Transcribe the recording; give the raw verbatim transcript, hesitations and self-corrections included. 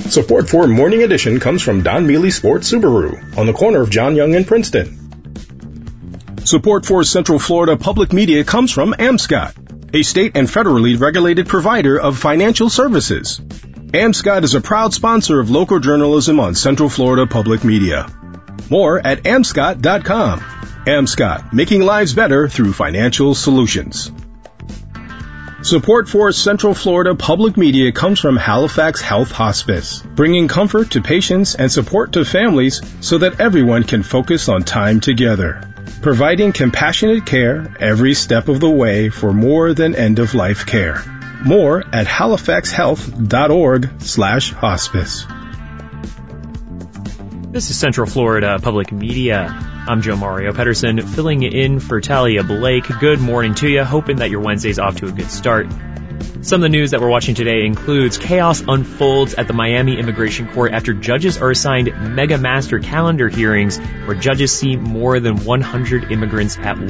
Support for Morning Edition comes from Don Mealy Sports Subaru on the corner of John Young and Princeton. Support for Central Florida Public Media comes from AmScott, a state and federally regulated provider of financial services. AmScott is a proud sponsor of local journalism on Central Florida Public Media. More at amscott dot com. AmScott, making lives better through financial solutions. Support for Central Florida Public Media comes from Halifax Health Hospice, bringing comfort to patients and support to families so that everyone can focus on time together. Providing compassionate care every step of the way for more than end-of-life care. More at halifax health dot org slash hospice. This is Central Florida Public Media. I'm Joe Mario Pedersen, filling in for Talia Blake. Good morning to you, hoping that your Wednesday's off to a good start. Some of the news that we're watching today includes chaos unfolds at the Miami Immigration Court after judges are assigned mega master calendar hearings where judges see more than one hundred immigrants at